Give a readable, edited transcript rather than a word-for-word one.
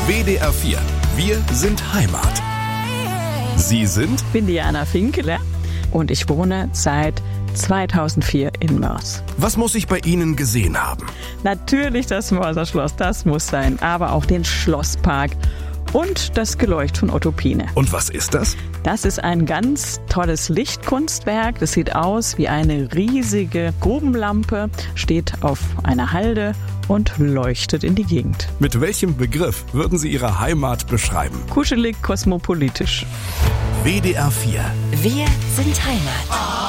WDR 4. Wir sind Heimat. Sie sind? Ich bin Diana Finkele und ich wohne seit 2004 in Moers. Was muss ich bei Ihnen gesehen haben? Natürlich das Moerser Schloss, das muss sein, aber auch den Schlosspark und das Geleucht von Otto Piene. Und was ist das? Das ist ein ganz tolles Lichtkunstwerk. Das sieht aus wie eine riesige Grubenlampe, steht auf einer Halde und leuchtet in die Gegend. Mit welchem Begriff würden Sie Ihre Heimat beschreiben? Kuschelig, kosmopolitisch. WDR 4. Wir sind Heimat.